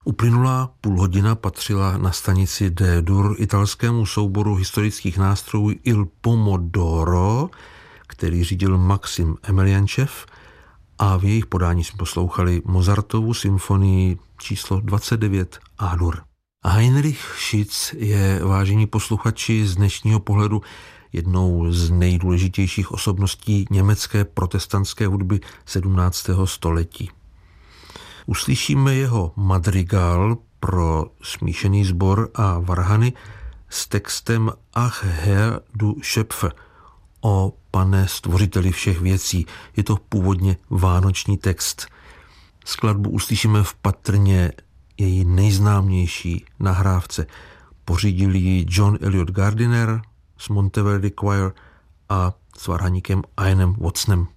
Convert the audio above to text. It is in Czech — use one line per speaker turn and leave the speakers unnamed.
Uplynulá půlhodina patřila na stanici D-dur italskému souboru historických nástrojů Il Pomodoro, který řídil Maxim Emeliančev, a v jejich podání jsme poslouchali Mozartovu symfonii číslo 29 A-dur. Heinrich Schütz je, vážení posluchači, z dnešního pohledu jednou z nejdůležitějších osobností německé protestantské hudby 17. století. Uslyšíme jeho madrigál pro smíšený sbor a varhany s textem Ach Herr du Schöpfer, o Pane stvořiteli všech věcí. Je to původně vánoční text. Skladbu uslyšíme v patrně její nejznámější nahrávce. Pořídili ji John Eliot Gardiner z Monteverdi Choir a s varhaníkem Ianem Watsonem.